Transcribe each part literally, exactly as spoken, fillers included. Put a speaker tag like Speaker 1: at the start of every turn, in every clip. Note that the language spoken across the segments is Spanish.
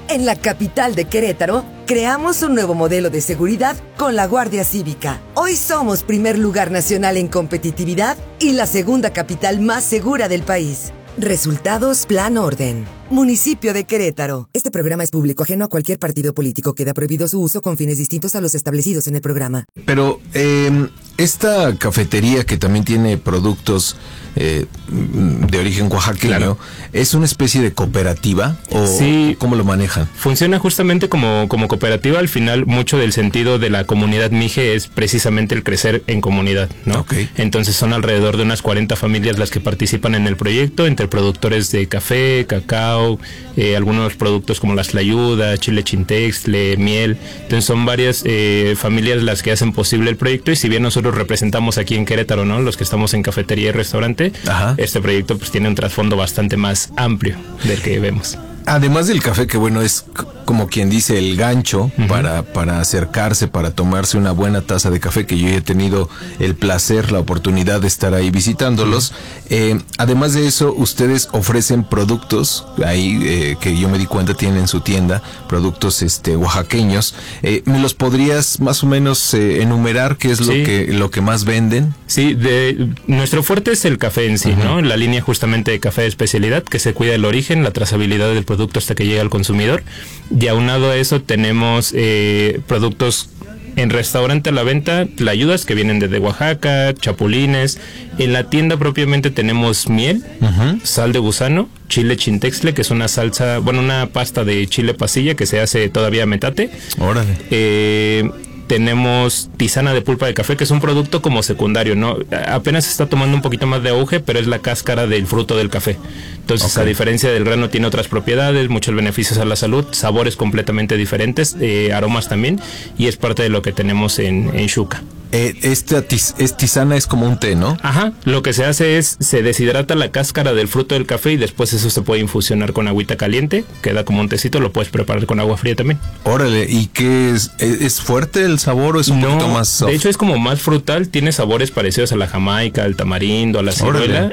Speaker 1: En la capital de Querétaro, creamos un nuevo modelo de seguridad con la Guardia Cívica. Hoy somos primer lugar nacional en competitividad y la segunda capital más segura del país. Resultados Plan Orden. Municipio de Querétaro. Este programa es público, ajeno a cualquier partido político. Queda prohibido su uso con fines distintos a los establecidos en el programa.
Speaker 2: Pero eh, esta cafetería que también tiene productos eh, de origen oaxaqueño, claro, ¿es una especie de cooperativa o sí, cómo lo manejan?
Speaker 3: Funciona justamente como, como cooperativa. Al final, mucho del sentido de la comunidad Mije es precisamente el crecer en comunidad, ¿no? Okay. Entonces son alrededor de unas cuarenta familias las que participan en el proyecto, entre productores de café, cacao, Eh, algunos productos como las tlayudas, chile chintextle, miel. Entonces son varias eh, familias las que hacen posible el proyecto, y si bien nosotros representamos aquí en Querétaro, ¿no?, los que estamos en cafetería y restaurante, ajá, este proyecto pues tiene un trasfondo bastante más amplio del que vemos.
Speaker 2: Además del café, que bueno, es como quien dice el gancho, uh-huh, para, para acercarse, para tomarse una buena taza de café, que yo he tenido el placer, la oportunidad de estar ahí visitándolos. Uh-huh. Eh, además de eso, ustedes ofrecen productos, ahí eh, que yo me di cuenta tienen en su tienda, productos este oaxaqueños. Eh, ¿Me los podrías más o menos eh, enumerar qué es lo sí. que lo que más venden?
Speaker 3: Sí, de, nuestro fuerte es el café en sí, uh-huh, ¿no? La línea justamente de café de especialidad, que se cuida el origen, la trazabilidad del producto hasta que llega al consumidor. Y aunado a eso tenemos eh, productos en restaurante a la venta, tlayudas que vienen desde Oaxaca, chapulines. En la tienda propiamente tenemos miel, uh-huh, sal de gusano, chile chintextle, que es una salsa, bueno, una pasta de chile pasilla que se hace todavía a metate. Órale. Eh... Tenemos tisana de pulpa de café, que es un producto como secundario, ¿no? Apenas está tomando un poquito más de auge, pero es la cáscara del fruto del café. Entonces, okay, a diferencia del grano, tiene otras propiedades, muchos beneficios a la salud, sabores completamente diferentes, eh, aromas también, y es parte de lo que tenemos en, en Xuca.
Speaker 2: Eh, esta tis, es tisana es como un té, ¿no?
Speaker 3: Ajá, lo que se hace es, se deshidrata la cáscara del fruto del café y después eso se puede infusionar con agüita caliente, queda como un tecito, lo puedes preparar con agua fría también.
Speaker 2: Órale, ¿y qué es? ¿Es fuerte el sabor o es un no, poquito más soft?
Speaker 3: De hecho es como más frutal, tiene sabores parecidos a la jamaica, al tamarindo, a la ciruela,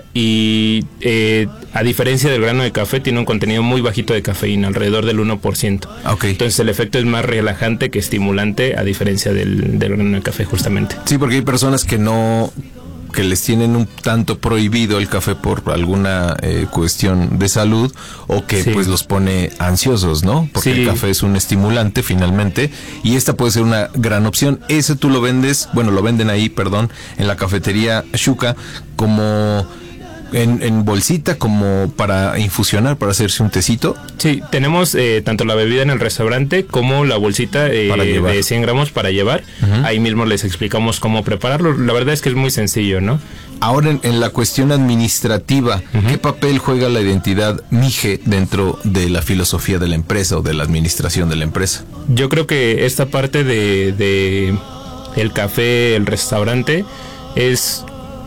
Speaker 3: y eh, a diferencia del grano de café tiene un contenido muy bajito de cafeína, alrededor del uno por ciento. Okay. Entonces el efecto es más relajante que estimulante, a diferencia del, del grano de café justamente.
Speaker 2: Sí, porque hay personas que no, que les tienen un tanto prohibido el café por alguna eh, cuestión de salud, o que sí, pues los pone ansiosos, ¿no? Porque sí, el café es un estimulante finalmente, y esta puede ser una gran opción. Ese tú lo vendes, bueno, lo venden ahí, perdón, en la cafetería Xuca, como En, en bolsita, como para infusionar, para hacerse un tecito.
Speaker 3: Sí, tenemos eh, tanto la bebida en el restaurante como la bolsita eh, de cien gramos para llevar. Uh-huh. Ahí mismo les explicamos cómo prepararlo. La verdad es que es muy sencillo, ¿no?
Speaker 2: Ahora, en, en la cuestión administrativa, uh-huh, ¿qué papel juega la identidad Mije dentro de la filosofía de la empresa o de la administración de la empresa?
Speaker 3: Yo creo que esta parte de, de el café, el restaurante, es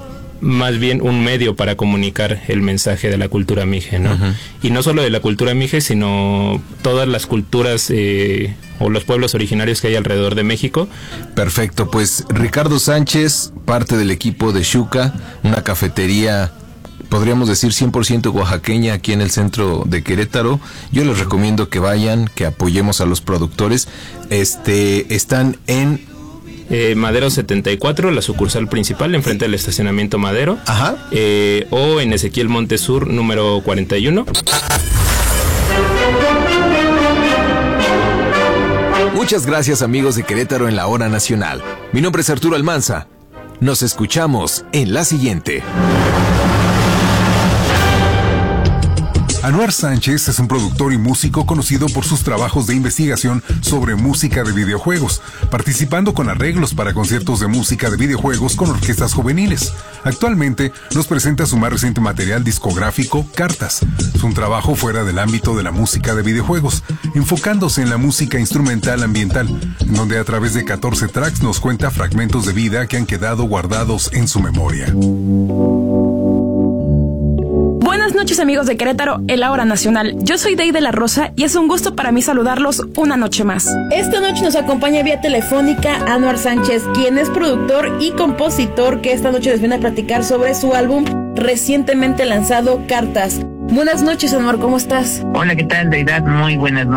Speaker 3: más bien un medio para comunicar el mensaje de la cultura Mije, ¿no? Uh-huh. Y no solo de la cultura Mije, sino todas las culturas eh, o los pueblos originarios que hay alrededor de México.
Speaker 2: Perfecto, pues Ricardo Sánchez, parte del equipo de Xuca, una cafetería, podríamos decir cien por ciento oaxaqueña aquí en el centro de Querétaro. Yo les recomiendo que vayan, que apoyemos a los productores. Este, están en
Speaker 3: Eh, Madero setenta y cuatro, la sucursal principal, enfrente del estacionamiento Madero. Ajá. Eh, o en Ezequiel Montesur, número cuarenta y uno.
Speaker 2: Muchas gracias, amigos de Querétaro en la Hora Nacional. Mi nombre es Arturo Almanza. Nos escuchamos en la siguiente.
Speaker 4: Anuar Sánchez es un productor y músico conocido por sus trabajos de investigación sobre música de videojuegos, participando con arreglos para conciertos de música de videojuegos con orquestas juveniles. Actualmente nos presenta su más reciente material discográfico, Cartas. Es un trabajo fuera del ámbito de la música de videojuegos, enfocándose en la música instrumental ambiental, en donde a través de catorce tracks nos cuenta fragmentos de vida que han quedado guardados en su memoria.
Speaker 5: Buenas noches, amigos de Querétaro, en la Hora Nacional. Yo soy Dey de la Rosa y es un gusto para mí saludarlos una noche más. Esta noche nos acompaña vía telefónica Anuar Sánchez, quien es productor y compositor, que esta noche nos viene a platicar sobre su álbum recientemente lanzado, Cartas. Buenas noches, Anuar, ¿cómo estás?
Speaker 6: Hola, ¿qué tal, Deidad? Muy buenas noches.